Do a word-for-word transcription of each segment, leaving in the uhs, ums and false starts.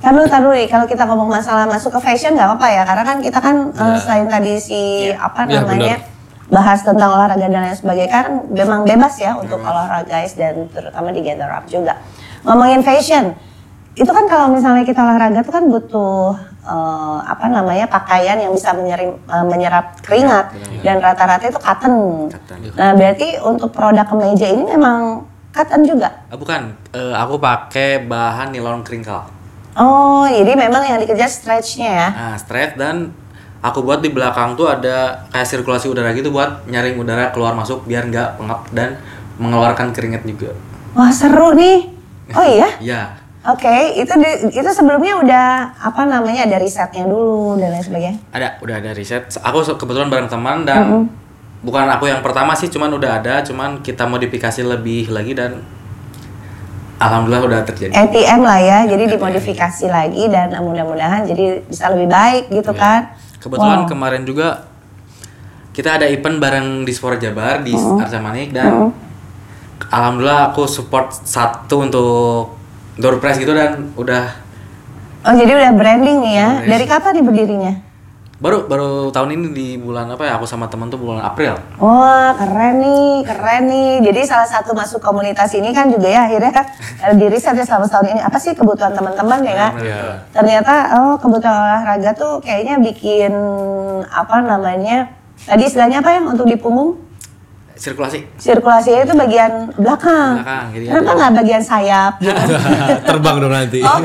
Taruh taruh nih, kalau kita ngomong masalah masuk ke fashion nggak apa-apa ya, karena kan kita kan ya. uh, selain tadi si ya. apa ya, namanya bener. bahas tentang olahraga dan lain sebagainya kan memang bebas ya untuk memang. olahraga guys dan terutama di Gather Up juga. Ngomongin fashion, itu kan kalau misalnya kita olahraga tuh kan butuh uh, apa namanya pakaian yang bisa menyerim, uh, menyerap keringat ya, dan rata-rata itu cotton. cotton. Nah berarti untuk produk kemeja ini memang cotton juga? Uh, bukan, uh, aku pakai bahan nilon crinkle. Oh, jadi memang yang dikejar stretch-nya ya? Nah, stretch dan aku buat di belakang tuh ada kayak sirkulasi udara gitu buat nyaring udara keluar masuk biar nggak pengap dan mengeluarkan keringat juga. Wah seru nih. Oh iya? Iya. Oke, okay. itu itu sebelumnya udah apa namanya ada risetnya dulu dan lain sebagainya? Ada, udah ada riset. Aku kebetulan bareng teman dan mm-hmm. bukan aku yang pertama sih, cuman udah ada, cuman kita modifikasi lebih lagi dan alhamdulillah udah terjadi. A T M lah ya, jadi dimodifikasi lagi dan mudah-mudahan jadi bisa lebih baik gitu ya. kan. Kebetulan wow. kemarin juga kita ada event bareng Dispora Jabar di uh-huh. Arca Manik dan uh-huh. alhamdulillah aku support satu untuk door prize gitu dan udah. Oh jadi udah branding nih ya? Branding. Dari kapan nih berdirinya? Baru baru tahun ini di bulan apa ya? Aku sama teman tuh bulan April. Wah keren nih, keren nih. Jadi salah satu masuk komunitas ini kan juga ya akhirnya di riset ya selama tahun ini apa sih kebutuhan teman-teman ya kan? Yeah. Ternyata oh kebutuhan olahraga tuh kayaknya bikin apa namanya? Tadi istilahnya apa yang untuk di punggung? Sirkulasi. Sirkulasinya itu bagian belakang. Belakang. Kenapa nggak bagian sayap? Terbang dong nanti. Oh.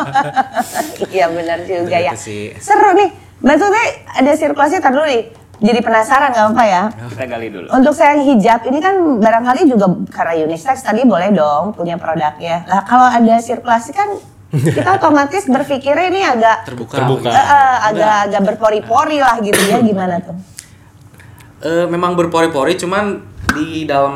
Iya benar juga ya. Seru nih. Maksudnya ada sirkulasi tar dulu nih. Jadi penasaran nggak apa ya? Kita gali dulu. Untuk saya yang hijab ini kan barangkali juga karena unisex tadi boleh dong punya produknya. Nah kalau ada sirkulasi kan kita otomatis berpikirnya ini agak terbuka, terbuka. Uh, uh, agak agak berpori-pori lah gitu ya gimana tuh? Uh, memang berpori-pori cuman di dalam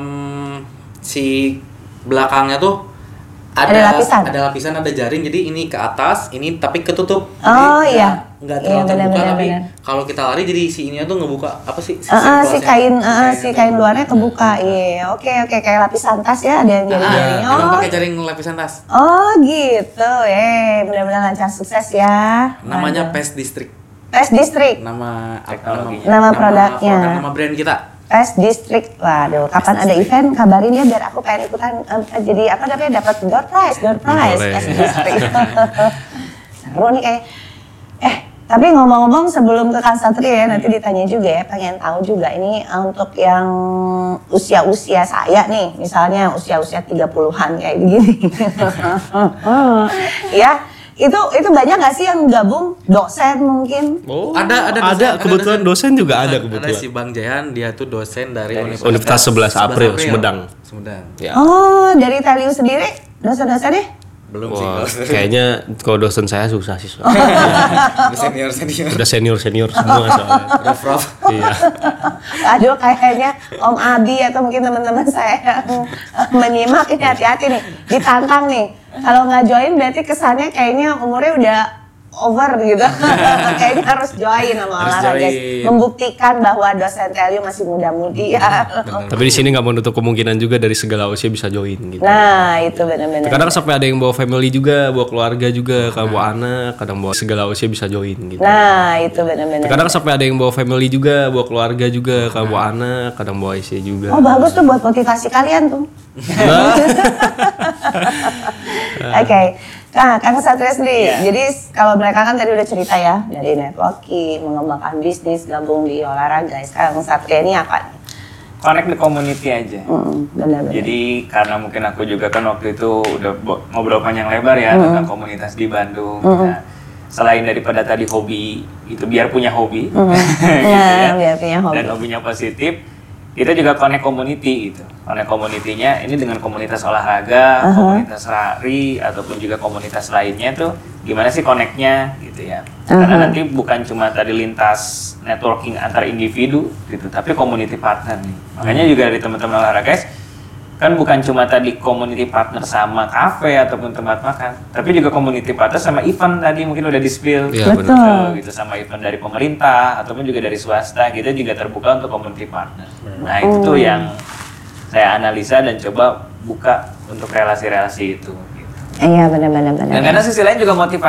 si belakangnya tuh ada, ada lapisan, ada lapisan, ada jaring. Jadi ini ke atas, ini tapi ketutup. Oh jadi, iya. Nggak terlalu iya, terbuka bener, tapi bener. kalau kita lari jadi si ininya tuh ngebuka apa sih? Si, uh, uh, si kain, uh, si kain luarnya kebuka. Iya, oke oke kayak lapisan tas ya ada yang jaring-jaring. Ah, oh. pakai jaring lapisan tas. Oh gitu, eh benar-benar lancar sukses ya. Namanya Pest District. Pest District. Nama apa? Nama, nama produknya. Nama, nama brand kita. Pest District, waduh. Kapan Pest ada District. Event kabarin ya biar aku pengen ikutan um, jadi apa namanya dapat door prize, door prize Pest District. Seru nih kayak. Eh, tapi ngomong-ngomong sebelum ke Kang Satria ya nanti ditanya juga ya, pengen tahu juga ini untuk yang usia-usia saya nih, misalnya usia-usia tiga puluhan kayak begini. Ya. Itu itu banyak nggak sih yang gabung dosen mungkin? Oh, ada ada dosen, ada kebetulan ada dosen. dosen juga ada, ada kebetulan. Ada si Bang Jayan, dia tuh dosen dari, dari Universitas sebelas April, Sumedang. Sumedang. Ya. Oh, dari Taliu sendiri dosen-dosennya? Belum Wah, sih. Kayaknya kalau dosen saya susah sih. Udah senior senior. Udah senior senior semua soalnya. Udah prof. Iya. Aduh kayaknya Om Abi atau mungkin teman-teman saya menyimak ini hati-hati nih, ditantang nih. Kalau nggak join berarti kesannya kayaknya umurnya udah over gitu. Kayaknya harus join sama olahraga guys. Membuktikan bahwa dosen Taliu masih muda-mudi ya. Tapi di sini nggak menutup kemungkinan juga dari segala usia bisa join gitu. Nah itu benar-benar. Kadang sampai ada yang bawa family juga, bawa keluarga juga, kadang bawa anak, kadang bawa segala usia bisa join gitu. Nah itu benar-benar. Kadang sampai ada yang bawa family juga, bawa keluarga juga, kadang bawa anak, kadang bawa istri juga. Oh bagus tuh buat motivasi kalian tuh. Oke. Okay. Nah, Kang Satria sendiri, yeah. Jadi kalau mereka kan tadi udah cerita ya, dari networking, mengembangkan bisnis, gabung di olahraga. Sekarang Satria ini apa? Connect the community aja. Mm, benar-benar. Jadi karena mungkin aku juga kan waktu itu udah ngobrol panjang lebar ya mm. tentang komunitas di Bandung. Mm. Nah, selain daripada tadi hobi, itu biar punya hobi, mm. gitu yeah, ya, biar punya hobi. Dan hobinya positif. Kita juga connect community gitu. Connect community-nya ini dengan komunitas olahraga, uh-huh. komunitas lari ataupun juga komunitas lainnya tuh gimana sih connect-nya gitu ya. Uh-huh. Karena nanti bukan cuma tadi lintas networking antar individu gitu, tapi community partner nih. Makanya juga dari teman-teman olahraga guys, kan bukan cuma tadi community partner sama kafe ataupun tempat makan, tapi juga community partner sama event tadi mungkin udah di-spill ya, betul so, gitu sama event dari pemerintah ataupun juga dari swasta, kita juga terbuka untuk community partner. Nah itu tuh yang saya analisa dan coba buka untuk relasi-relasi itu. Gitu. Iya benar-benar. Dan karena sisi lain juga motivasi.